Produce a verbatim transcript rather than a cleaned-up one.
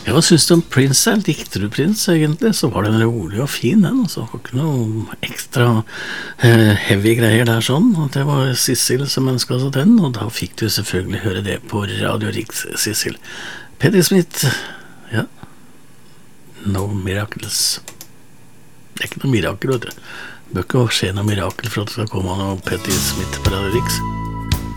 Ja, hva synes du om Prince her? Likte du Prince egentlig? Så var den rolig og fin den, altså. Det var ikke noe ekstra eh, heavy greier der sånn. Og det var Sissel som ønsket seg den, og da fikk du selvfølgelig høre det på Radio Riks, Sissel. Patti Smith, ja. No Miracles. Det er ikke noe mirakel, vet du. Det bør ikke skje noe mirakel for at det skal komme noe Patti Smith på Radio Riks.